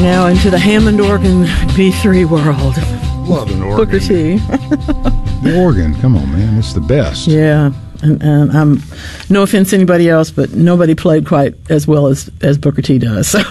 now into the Hammond organ B3 world. Love an organ. Booker T. The organ, come on, man, it's the best. Yeah, and I'm no offense to anybody else, but nobody played quite as well as Booker T does. So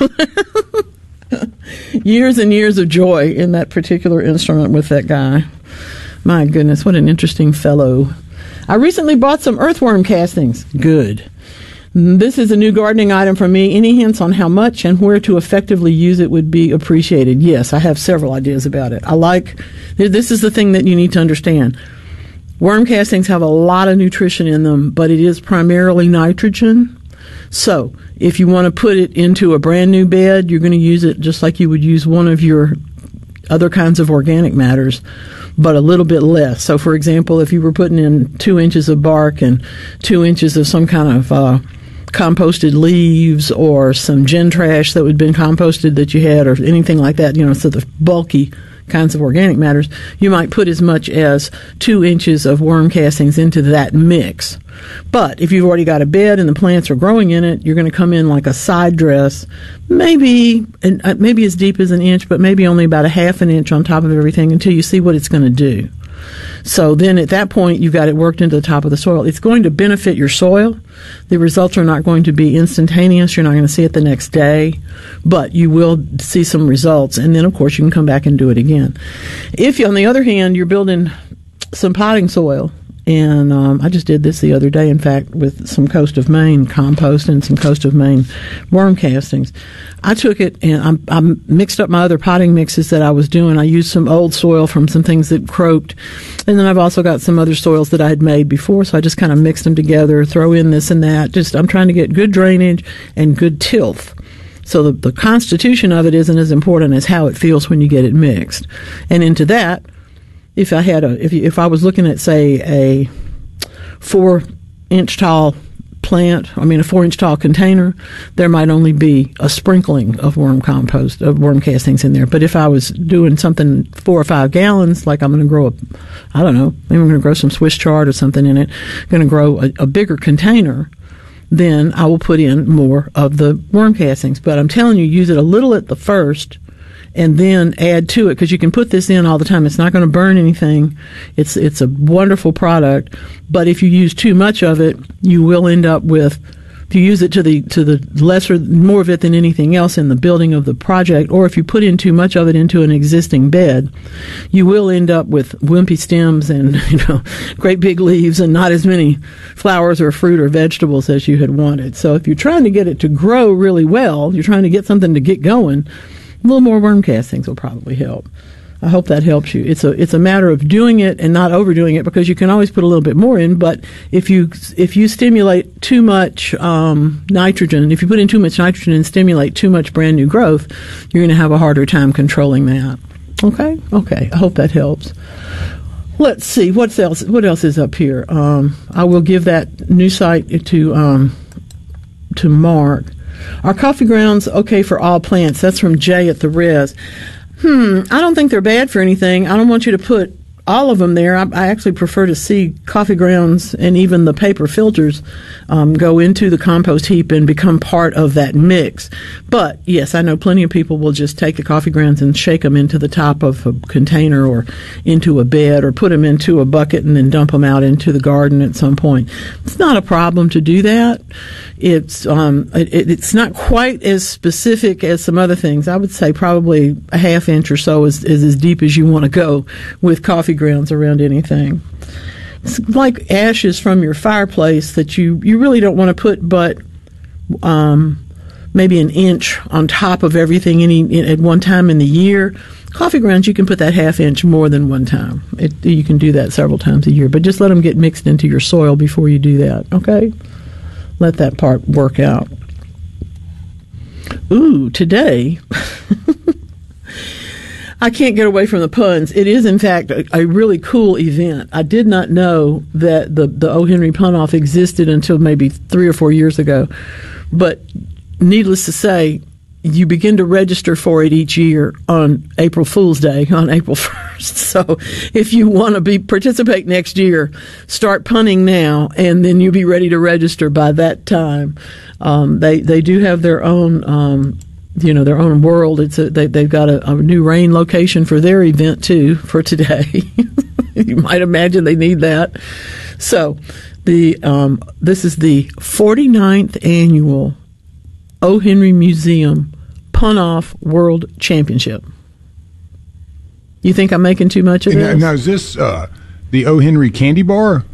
years and years of joy in that particular instrument with that guy. My goodness, what an interesting fellow. I recently bought some earthworm castings. Good. This is a new gardening item for me. Any hints on how much and where to effectively use it would be appreciated. Yes, I have several ideas about it. This is the thing that you need to understand. Worm castings have a lot of nutrition in them, but it is primarily nitrogen. So if you want to put it into a brand new bed, you're going to use it just like you would use one of your other kinds of organic matters, but a little bit less. So, for example, if you were putting in 2 inches of bark and 2 inches of some kind of composted leaves or some gin trash that would have been composted that you had or anything like that, so the bulky kinds of organic matters, you might put as much as 2 inches of worm castings into that mix. But if you've already got a bed and the plants are growing in it, you're going to come in like a side dress, maybe as deep as an inch, but maybe only about a half an inch on top of everything until you see what it's going to do. So then at that point, you've got it worked into the top of the soil. It's going to benefit your soil. The results are not going to be instantaneous. You're not going to see it the next day, but you will see some results. And then, of course, you can come back and do it again. If, on the other hand, you're building some potting soil, and I just did this the other day, in fact, with some Coast of Maine compost and some Coast of Maine worm castings. I took it and I mixed up my other potting mixes that I was doing. I used some old soil from some things that croaked, and then I've also got some other soils that I had made before, so I just kind of mixed them together, throw in this and that. I'm trying to get good drainage and good tilth. So the constitution of it isn't as important as how it feels when you get it mixed. And into that, if I was looking at, say, a 4-inch tall plant, a 4-inch tall container, there might only be a sprinkling of worm castings in there. But if I was doing something 4 or 5 gallons, like I'm going to grow maybe I'm going to grow some Swiss chard or something in it, going to grow a bigger container, then I will put in more of the worm castings. But I'm telling you, use it a little at the first, and then add to it, because you can put this in all the time. It's not going to burn anything. It's a wonderful product. But if you use too much of it, you will end up with, if you use it to the lesser, more of it than anything else in the building of the project, or if you put in too much of it into an existing bed, you will end up with wimpy stems and great big leaves and not as many flowers or fruit or vegetables as you had wanted. So if you're trying to get it to grow really well, you're trying to get something to get going, a little more worm castings will probably help. I hope that helps you. It's a matter of doing it and not overdoing it, because you can always put a little bit more in. But if you stimulate too much nitrogen, if you put in too much nitrogen and stimulate too much brand new growth, you're going to have a harder time controlling that. Okay. I hope that helps. Let's see what else is up here. I will give that new site to Mark. Are coffee grounds okay for all plants? That's from Jay at the Res. I don't think they're bad for anything. I don't want you to put all of them there. I actually prefer to see coffee grounds and even the paper filters go into the compost heap and become part of that mix. But, yes, I know plenty of people will just take the coffee grounds and shake them into the top of a container or into a bed, or put them into a bucket and then dump them out into the garden at some point. It's not a problem to do that. It's not quite as specific as some other things. I would say probably a half inch or so is as deep as you want to go with coffee grounds around anything. It's like ashes from your fireplace that you really don't want to put but maybe an inch on top of everything at one time in the year. Coffee grounds, you can put that half inch more than one time. You can do that several times a year, but just let them get mixed into your soil before you do that, okay? Let that part work out. Ooh, today... I can't get away from the puns. It is, in fact, a really cool event. I did not know that the O. Henry Pun-Off existed until maybe 3 or 4 years ago. But needless to say, you begin to register for it each year on April Fool's Day, on April 1st. So if you want to participate next year, start punning now, and then you'll be ready to register by that time. They do have their own their own world. They've got a new rain location for their event too for today. You might imagine they need that. So this is the 49th annual O. Henry Museum Pun-Off World Championship. You think I'm making too much of this? Now, is this the O. Henry candy bar?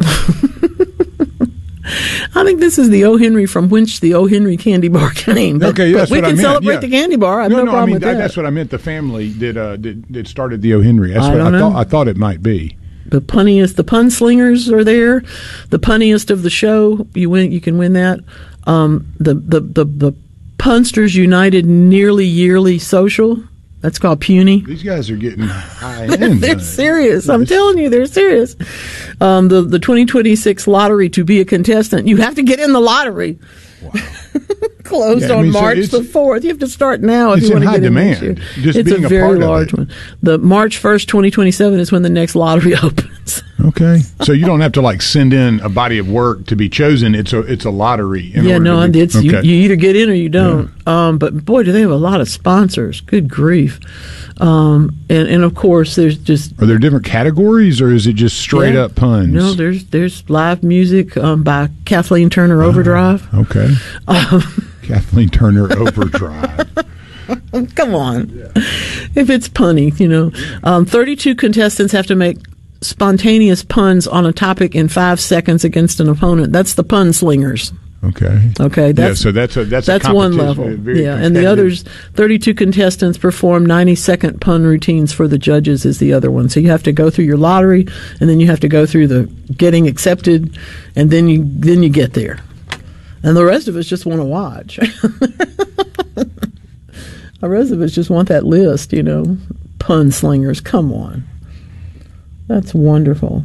I think this is the O. Henry from which the O. Henry candy bar came. But, okay, that's but we what I can meant. celebrate the candy bar. I have no problem with that. That's what I meant. The family that started the O. Henry. That's I what don't know. I thought it might be. The pun slingers are there. The punniest of the show, you can win that. The Punsters United Nearly Yearly Social. That's called Puny. These guys are getting high end. They're serious. I'm telling you, they're serious. The 2026 lottery to be a contestant, you have to get in the lottery. Wow. Closed on March the 4th. You have to start now if you want to get in this year. It's a very large one. The March 1st, 2027 is when the next lottery opens. Okay, so you don't have to send in a body of work to be chosen. It's a lottery. You either get in or you don't. Yeah. But boy, do they have a lot of sponsors. Good grief. And of course, there's just... Are there different categories, or is it just straight up puns? No, there's live music by Kathleen Turner Overdrive. Okay. Kathleen Turner Overdrive. Come on. Yeah. If it's punny, 32 contestants have to make spontaneous puns on a topic in 5 seconds against an opponent. That's the pun slingers. Okay. That's one level. And the others, 32 contestants perform 90-second pun routines for the judges is the other one. So you have to go through your lottery, and then you have to go through the getting accepted, and then you get there. And the rest of us just want to watch. The rest of us just want that list, pun slingers. Come on. That's wonderful.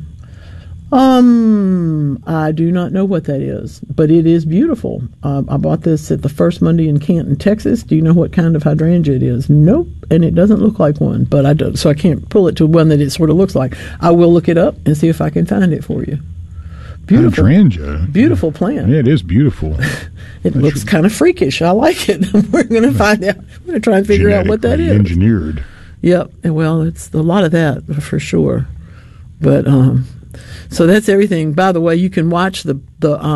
I do not know what that is, but it is beautiful. I bought this at the First Monday in Canton, Texas. Do you know what kind of hydrangea it is? Nope, and it doesn't look like one, but I don't, so I can't pull it to one that it sort of looks like. I will look it up and see if I can find it for you. Beautiful. Hydrangea. Beautiful plant. Yeah, it is beautiful. It looks kind of freakish. I like it. We're going to find out. We're going to try and figure out what that is. Engineered. Yep. Well, it's a lot of that for sure. But so that's everything. By the way, you can watch the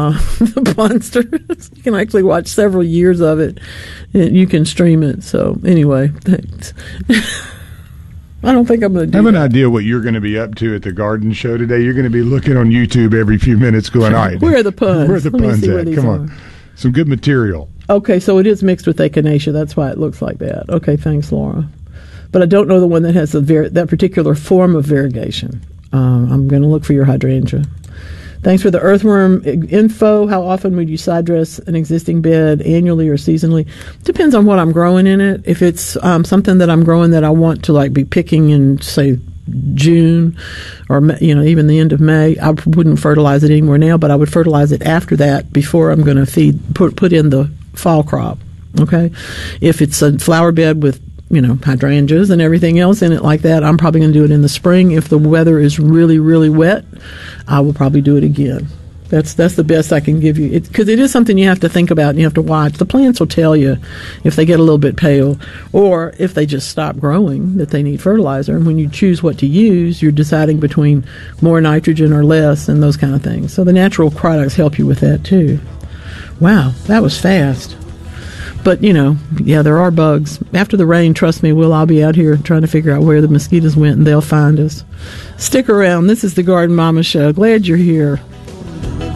Punsters. You can actually watch several years of it. And you can stream it. So anyway, thanks. I don't think I'm going to do I have an idea what you're going to be up to at the garden show today. You're going to be looking on YouTube every few minutes going, all right. Where are the puns? Where are the puns at? Come on. Some good material. Okay, so it is mixed with echinacea. That's why it looks like that. Okay, thanks, Laura. But I don't know the one that has that particular form of variegation. I'm going to look for your hydrangea. Thanks for the earthworm info. How often would you side dress an existing bed, annually or seasonally? Depends on what I'm growing in it. If it's something that I'm growing that I want to be picking in, say, June or even the end of May, I wouldn't fertilize it anymore now, but I would fertilize it after that before I'm going to put in the fall crop. Okay, if it's a flower bed with hydrangeas and everything else in it like that, I'm probably going to do it in the spring. If the weather is really, really wet, I will probably do it again. That's the best I can give you. Because it is something you have to think about and you have to watch. The plants will tell you if they get a little bit pale or if they just stop growing that they need fertilizer. And when you choose what to use, you're deciding between more nitrogen or less and those kind of things. So the natural products help you with that too. Wow, that was fast. But, there are bugs. After the rain, trust me, I'll be out here trying to figure out where the mosquitoes went, and they'll find us. Stick around. This is the Garden Mama Show. Glad you're here.